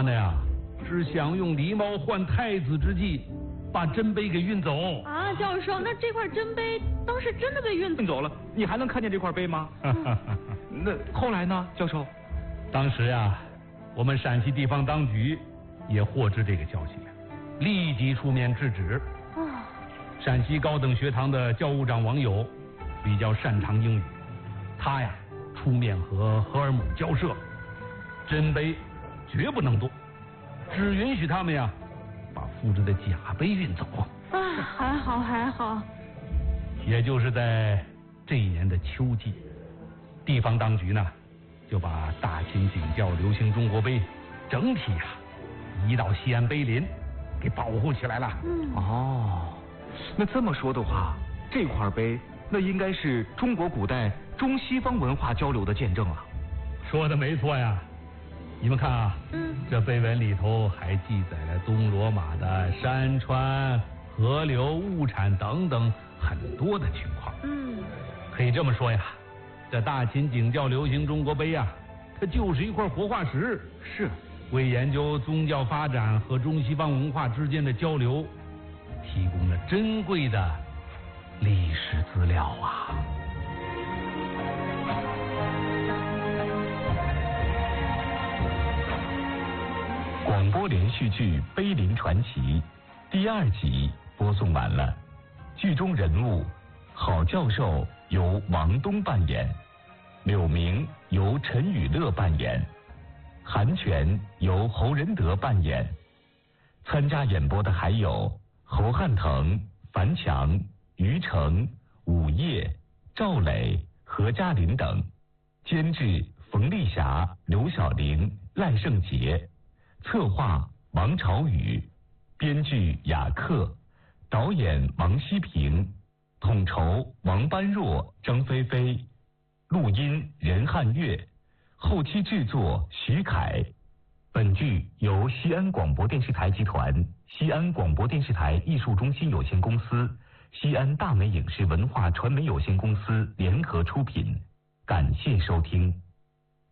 的呀，是想用狸猫换太子之计，把真碑给运走。 啊，教授，那这块真碑当时真的被运走了？你还能看见这块碑吗？那后来呢，教授？ 当时呀，我们陕西地方当局也获知这个消息，立即出面制止。陕西高等学堂的教务长王友比较擅长英语，他呀出面和荷尔蒙交涉，真碑绝不能动，只允许他们呀把复制的假碑运走。 还好还好。 也就是在这一年的秋季，地方当局呢就把大秦景教流行中国碑整体呀移到西安碑林，给保护起来了。 那这么说的话，这块碑那应该是中国古代中西方文化交流的见证了。 说的没错呀，你们看啊，这碑文里头还记载了东罗马的山川、河流、物产等等很多的情况。可以这么说呀，这大秦景教流行中国碑呀，它就是一块活化石， 是为研究宗教发展和中西方文化之间的交流提供了珍贵的历史资料啊。 广播连续剧《碑林传奇》第2集播送完了，剧中人物郝教授由王东扮演，柳明由陈雨乐扮演，韩全由侯仁德扮演。参加演播的还有侯汉腾、樊强、于成、武业、赵磊、何嘉林等。监制冯丽霞、刘晓玲、赖胜杰，策划王朝宇，编剧雅克，导演王希平，统筹王般若、张菲菲，录音任汉月，后期制作徐凯。本剧由西安广播电视台集团、西安广播电视台艺术中心有限公司、西安大美影视文化传媒有限公司联合出品，感谢收听。